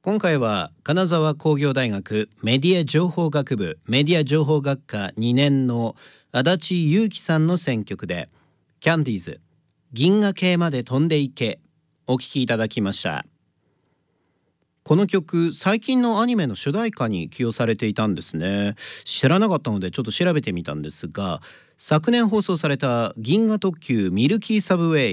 今回は金沢工業大学メディア情報学部メディア情報学科2年の足立裕樹さんの選曲でキャンディーズ銀河系まで飛んでいけお聴きいただきました。この曲最近のアニメの主題歌に起用されていたんですね。知らなかったのでちょっと調べてみたんですが、昨年放送された銀河特急ミルキーサブウェイ